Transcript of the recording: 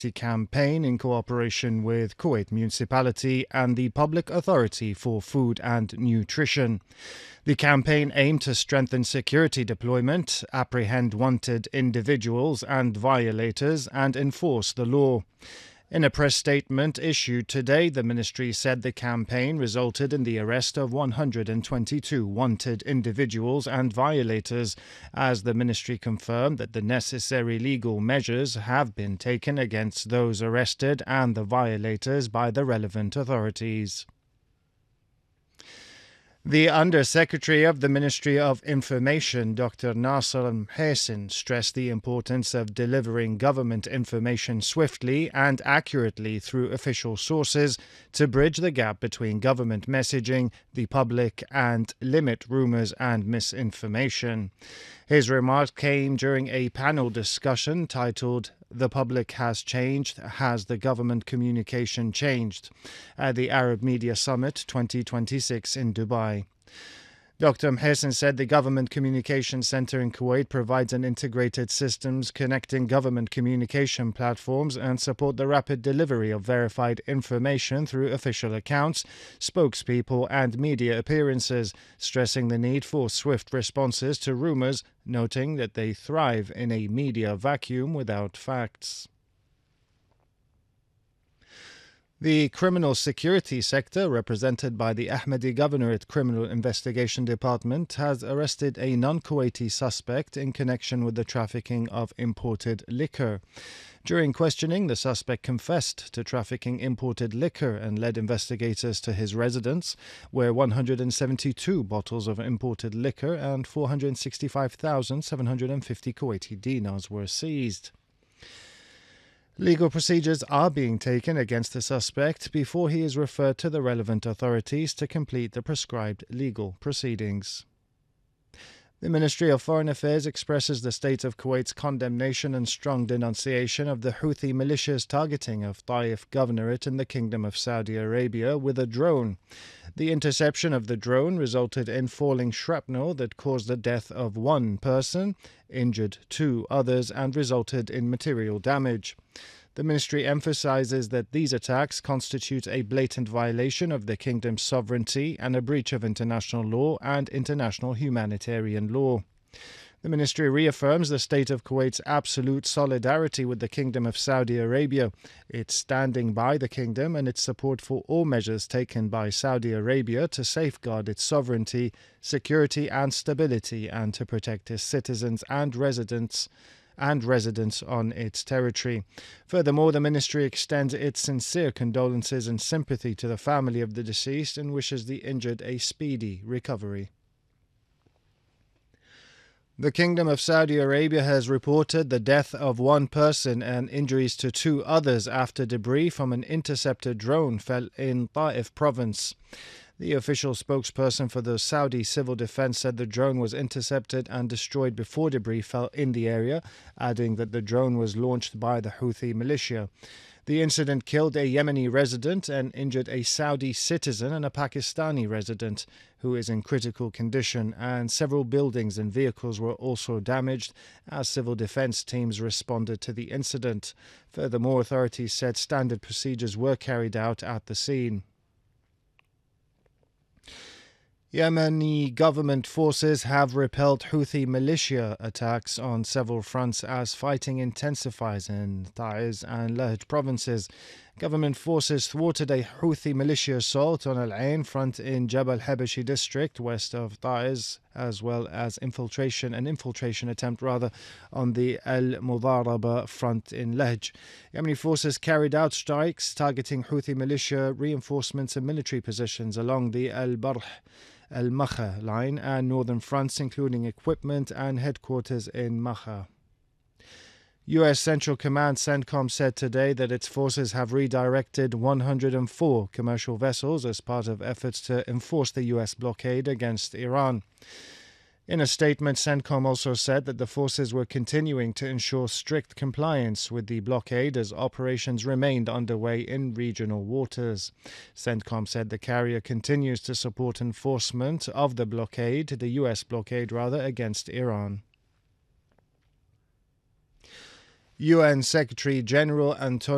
campaign in cooperation with Kuwait Municipality and the Public Authority for Food and Nutrition. The campaign aimed to strengthen security deployment, apprehend wanted individuals and violators, and enforce the law. In a press statement issued today, the ministry said the campaign resulted in the arrest of 122 wanted individuals and violators, as the ministry confirmed that the necessary legal measures have been taken against those arrested and the violators by the relevant authorities. The Under-Secretary of the Ministry of Information, Dr. Nasser Al-Mhaisin, stressed the importance of delivering government information swiftly and accurately through official sources to bridge the gap between government messaging, the public, and limit rumours and misinformation. His remarks came during a panel discussion titled "The Public Has Changed, Has the Government Communication Changed?" at the Arab Media Summit 2026 in Dubai. Dr. Mhaisin said the Government Communication Center in Kuwait provides an integrated systems connecting government communication platforms and support the rapid delivery of verified information through official accounts, spokespeople and media appearances, stressing the need for swift responses to rumors, noting that they thrive in a media vacuum without facts. The criminal security sector, represented by the Ahmadi Governorate Criminal Investigation Department, has arrested a non-Kuwaiti suspect in connection with the trafficking of imported liquor. During questioning, the suspect confessed to trafficking imported liquor and led investigators to his residence, where 172 bottles of imported liquor and 465,750 Kuwaiti dinars were seized. Legal procedures are being taken against the suspect before he is referred to the relevant authorities to complete the prescribed legal proceedings. The Ministry of Foreign Affairs expresses the state of Kuwait's condemnation and strong denunciation of the Houthi militia's targeting of Taif Governorate in the Kingdom of Saudi Arabia with a drone. The interception of the drone resulted in falling shrapnel that caused the death of one person, injured two others, and resulted in material damage. The ministry emphasizes that these attacks constitute a blatant violation of the kingdom's sovereignty and a breach of international law and international humanitarian law. The ministry reaffirms the state of Kuwait's absolute solidarity with the Kingdom of Saudi Arabia, its standing by the kingdom, and its support for all measures taken by Saudi Arabia to safeguard its sovereignty, security, and stability, and to protect its citizens and residents on its territory. Furthermore, the ministry extends its sincere condolences and sympathy to the family of the deceased and wishes the injured a speedy recovery. The Kingdom of Saudi Arabia has reported the death of one person and injuries to two others after debris from an interceptor drone fell in Taif province. The official spokesperson for the Saudi Civil Defense said the drone was intercepted and destroyed before debris fell in the area, adding that the drone was launched by the Houthi militia. The incident killed a Yemeni resident and injured a Saudi citizen and a Pakistani resident, who is in critical condition, and several buildings and vehicles were also damaged as civil defense teams responded to the incident. Furthermore, authorities said standard procedures were carried out at the scene. Yemeni government forces have repelled Houthi militia attacks on several fronts as fighting intensifies in Taiz and Lahj provinces. Government forces thwarted a Houthi militia assault on Al Ain front in Jabal Habashi district west of Taiz, as well as an infiltration attempt on the Al Mudaraba front in Lahj. Yemeni forces carried out strikes targeting Houthi militia reinforcements and military positions along the Al Barh Al Makha line and northern fronts, including equipment and headquarters in Makha. U.S. Central Command CENTCOM said today that its forces have redirected 104 commercial vessels as part of efforts to enforce the U.S. blockade against Iran. In a statement, CENTCOM also said that the forces were continuing to ensure strict compliance with the blockade as operations remained underway in regional waters. CENTCOM said the carrier continues to support enforcement of the U.S. blockade against Iran. UN Secretary General Antonio